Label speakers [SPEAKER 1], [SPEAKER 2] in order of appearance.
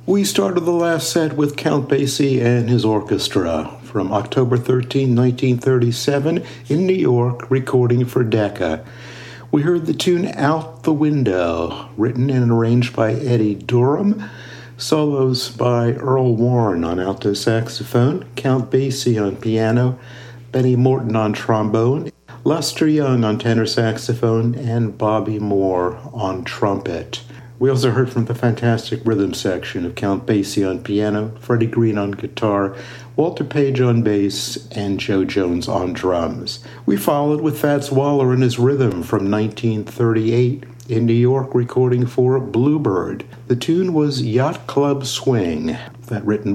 [SPEAKER 1] We started the last set with Count Basie and his orchestra from October 13, 1937, in New York, recording for Decca. We heard the tune Out the Window, written and arranged by Eddie Durham, solos by Earl Warren on alto saxophone, Count Basie on piano, Benny Morton on trombone, Lester Young on tenor saxophone, and Bobby Moore on trumpet. We also heard from the fantastic rhythm section of Count Basie on piano, Freddie Green on guitar, Walter Page on bass, and Joe Jones on drums. We followed with Fats Waller and his rhythm from 1938 in New York, recording for Bluebird. The tune was Yacht Club Swing, that written